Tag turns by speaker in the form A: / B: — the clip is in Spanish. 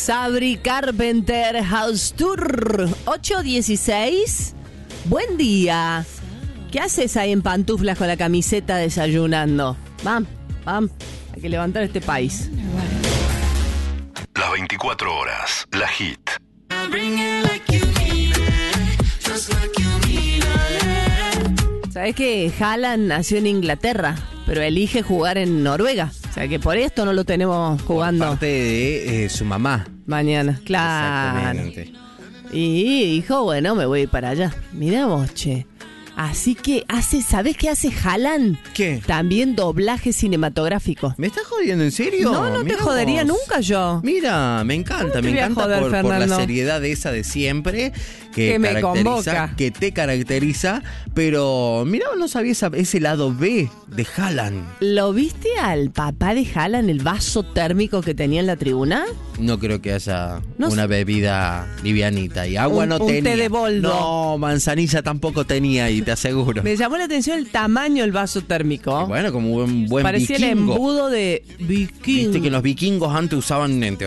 A: Sabri Carpenter House Tour 8:16. Buen día. ¿Qué haces ahí en pantuflas con la camiseta desayunando? Vamos, hay que levantar este país.
B: Las 24 horas, la hit.
A: ¿Sabés que Haaland nació en Inglaterra, pero elige jugar en Noruega? O sea que por esto no lo tenemos jugando.
C: Por parte de su mamá.
A: Mañana, claro.
C: Exactamente.
A: Y dijo, bueno, me voy a ir para allá. Mirá vos, che. Así que ¿sabés qué hace Haaland?
C: ¿Qué?
A: También doblaje cinematográfico.
C: ¿Me estás jodiendo en serio?
A: No
C: Mirá
A: te jodería
C: vos.
A: nunca yo.
C: Mira, me encanta
A: te voy a joder,
C: por la
A: Fernando?
C: seriedad esa de siempre
A: Que me convoca.
C: que te caracteriza, pero mira, no sabía ese lado B de Haaland.
A: ¿Lo viste al papá de Haaland, el vaso térmico que tenía en la tribuna?
C: No creo que haya
A: No
C: una
A: sé.
C: bebida livianita y agua no
A: Un
C: tenía.
A: té de boldo.
C: No, manzanilla tampoco tenía y te aseguro.
A: Me llamó la atención el tamaño del vaso térmico.
C: Bueno, como un buen
A: Parecía
C: vikingo.
A: el embudo de vikingo.
C: Viste que los vikingos antes usaban